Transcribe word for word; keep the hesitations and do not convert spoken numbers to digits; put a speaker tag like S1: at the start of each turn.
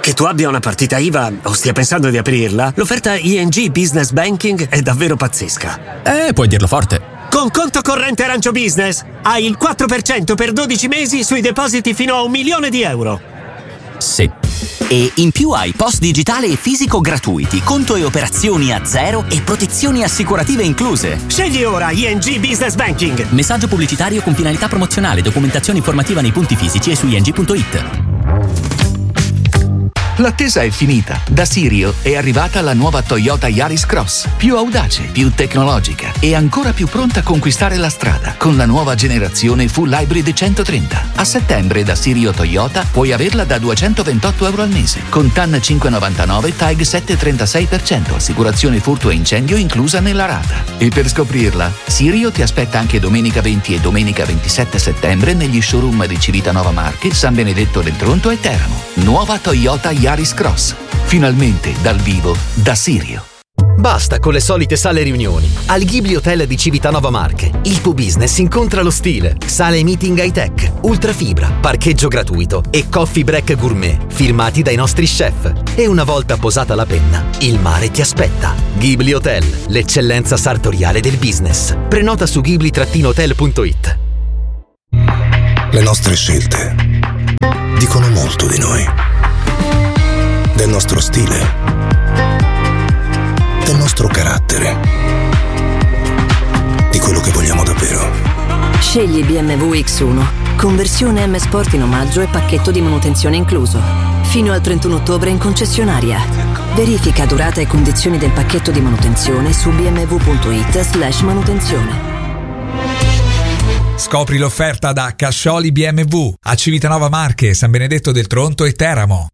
S1: Che tu abbia una partita I V A o stia pensando di aprirla, l'offerta I N G Business Banking è davvero pazzesca.
S2: Eh, puoi dirlo forte.
S1: Con conto corrente Arancio Business hai il quattro per cento per dodici mesi sui depositi fino a un milione di euro.
S2: Sì.
S3: E in più hai post digitale e fisico gratuiti, conto e operazioni a zero e protezioni assicurative incluse.
S1: Scegli ora I N G Business Banking.
S2: Messaggio pubblicitario con finalità promozionale, documentazione informativa nei punti fisici e su i n g punto i t.
S4: L'attesa è finita. Da Sirio è arrivata la nuova Toyota Yaris Cross. Più audace, più tecnologica e ancora più pronta a conquistare la strada con la nuova generazione Full Hybrid centotrenta. A settembre da Sirio Toyota puoi averla da duecentoventotto euro al mese con T A N cinque virgola novantanove, T A G sette virgola trentasei per cento, assicurazione furto e incendio inclusa nella rata. E per scoprirla, Sirio ti aspetta anche domenica venti e domenica ventisette settembre negli showroom di Civitanova Marche, San Benedetto del Tronto e Teramo. Nuova Toyota Yaris Cross. Finalmente dal vivo da Sirio.
S5: Basta con le solite sale riunioni. Al Ghibli Hotel di Civitanova Marche, il tuo business incontra lo stile. Sale meeting high tech, ultrafibra, parcheggio gratuito e coffee break gourmet firmati dai nostri chef. E una volta posata la penna, il mare ti aspetta. Ghibli Hotel, l'eccellenza sartoriale del business. Prenota su ghibli hotel punto i t.
S6: Le nostre scelte dicono molto di noi, del nostro stile, del nostro carattere, di quello che vogliamo davvero.
S7: Scegli B M W X uno, conversione M Sport in omaggio e pacchetto di manutenzione incluso. Fino al trentuno ottobre in concessionaria. Verifica durata e condizioni del pacchetto di manutenzione su b m w punto i t slash manutenzione.
S8: Scopri l'offerta da Cascioli B M W a Civitanova Marche, San Benedetto del Tronto e Teramo.